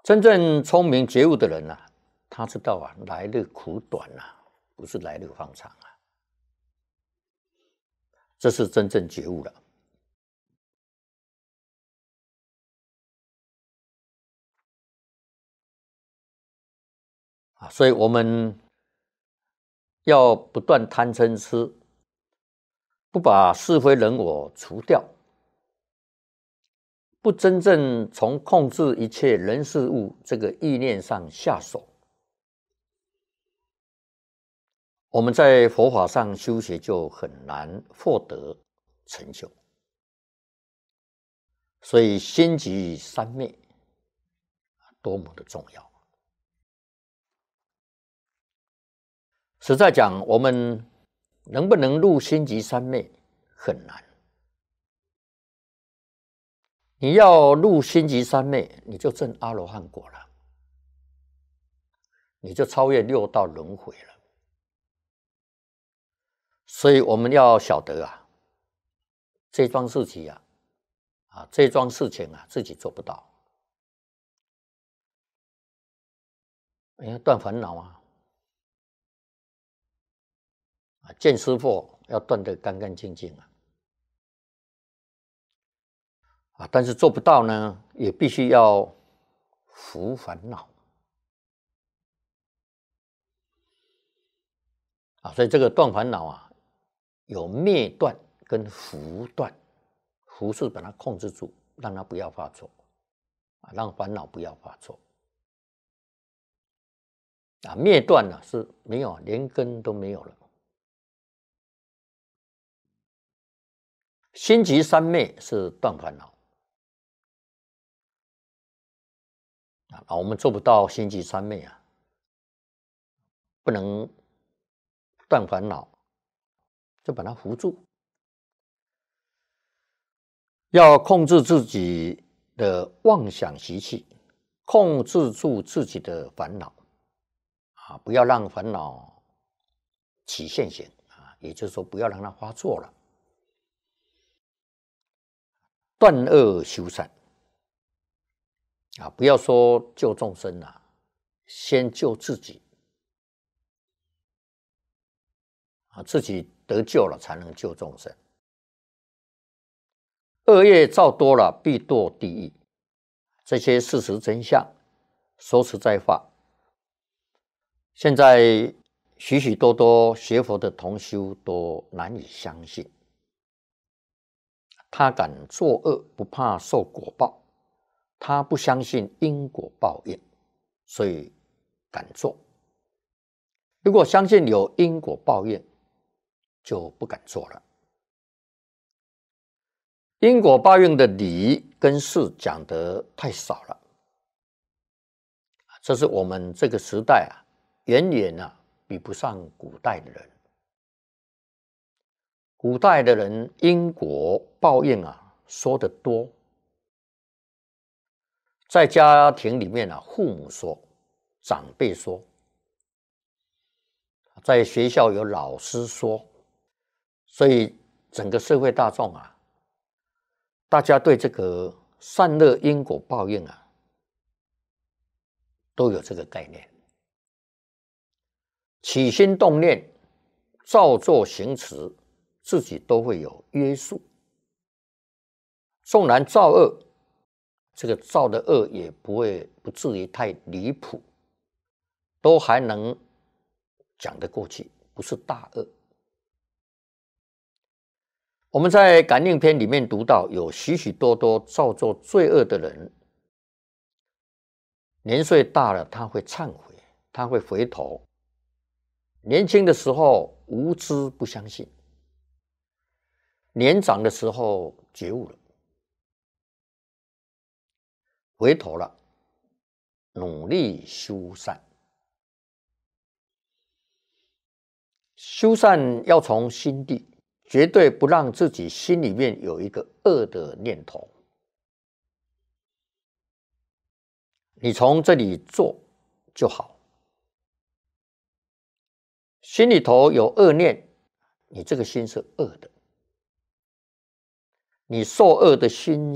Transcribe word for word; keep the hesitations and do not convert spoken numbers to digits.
真正聪明觉悟的人啊，他知道啊，来日苦短啊，不是来日方长啊，这是真正觉悟了。啊，所以我们要不断贪嗔痴，不把是非人我除掉，不真正从控制一切人事物这个意念上下手，我们在佛法上修学就很难获得成就。所以心即三昧多么的重要。实在讲，我们能不能入心即三昧很难。你要入心即三昧，你就证阿罗汉果了，你就超越六道轮回了。所以我们要晓得啊，这桩事情啊，啊这桩事情啊，自己做不到。你要断烦恼啊，啊见师父要断得干干净净啊。啊，但是做不到呢，也必须要伏烦恼啊。所以这个断烦恼啊，有灭断跟伏断。伏是把它控制住，让它不要发作啊，让烦恼不要发作啊。灭断呢是没有，连根都没有了。心即三昧是断烦恼啊，我们做不到心即三昧啊，不能断烦恼，就把它扶住。要控制自己的妄想习气，控制住自己的烦恼啊，不要让烦恼起现行啊，也就是说，不要让它发作了。断恶修善啊，不要说救众生啊，先救自己啊，自己得救了才能救众生。恶业造多了，必堕地狱。这些事实真相，说实在话，现在许许多多学佛的同修都难以相信。他敢作恶，不怕受果报，他不相信因果报应，所以敢做。如果相信有因果报应，就不敢做了。因果报应的理跟事讲得太少了，这是我们这个时代啊，远远啊比不上古代的人。古代的人因果报应啊说得多，在家庭里面啊，父母说，长辈说，在学校有老师说，所以整个社会大众啊，大家对这个善恶因果报应啊，都有这个概念。起心动念、造作行持，自己都会有约束。纵然造恶，这个造的恶也不会不至于太离谱，都还能讲得过去，不是大恶。我们在感应篇里面读到，有许许多多造作罪恶的人，年岁大了他会忏悔，他会回头。年轻的时候无知不相信，年长的时候觉悟了，回头了，努力修善。修善要从心地，绝对不让自己心里面有一个恶的念头。你从这里做就好。心里头有恶念，你这个心是恶的，你受恶的心